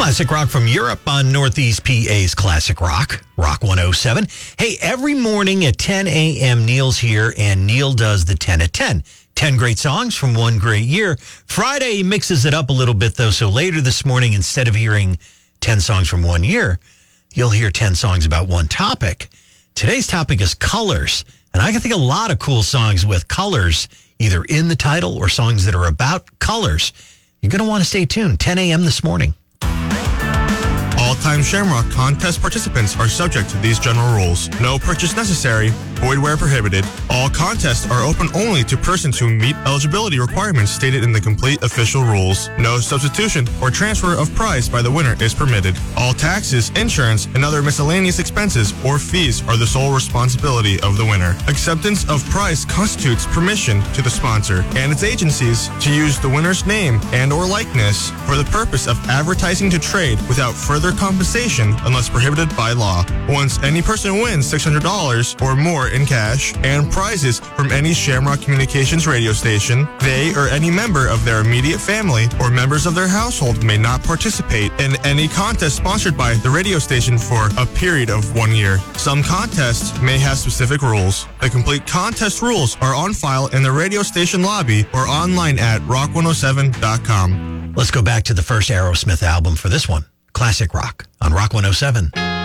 Classic rock from Europe on Northeast PA's Classic Rock, Rock 107. Hey, every morning at 10 a.m., Neil's here, and Neil does the 10 at 10. 10 great songs from one great year. Friday he mixes it up a little bit, though, so later this morning, instead of hearing 10 songs from one year, you'll hear 10 songs about one topic. Today's topic is colors, and I can think of a lot of cool songs with colors, either in the title or songs that are about colors. You're going to want to stay tuned. 10 a.m. this morning. All-time Shamrock contest participants are subject to these general rules. No purchase necessary. Void where prohibited. All contests are open only to persons who meet eligibility requirements stated in the complete official rules. No substitution or transfer of prize by the winner is permitted. All taxes, insurance, and other miscellaneous expenses or fees are the sole responsibility of the winner. Acceptance of prize constitutes permission to the sponsor and its agencies to use the winner's name and or likeness for the purpose of advertising to trade without further compensation unless prohibited by law. Once any person wins $600 or more in cash and prizes from any Shamrock Communications radio station, they or any member of their immediate family or members of their household may not participate in any contest sponsored by the radio station for a period of 1 year. Some contests may have specific rules. The complete contest rules are on file in the radio station lobby or online at rock107.com. Let's go back to the first Aerosmith album for this one. Classic Rock on Rock 107.